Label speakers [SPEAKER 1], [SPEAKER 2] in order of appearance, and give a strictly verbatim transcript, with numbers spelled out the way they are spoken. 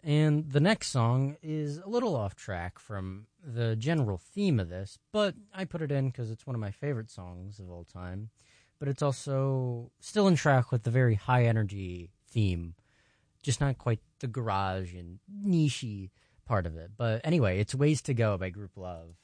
[SPEAKER 1] And the next song is a little off track from the general theme of this, but I put it in because it's one of my favorite songs of all time. But it's also still in track with the very high energy theme, just not quite the garage and niche part of it. But anyway, it's Ways to Go by Group Love.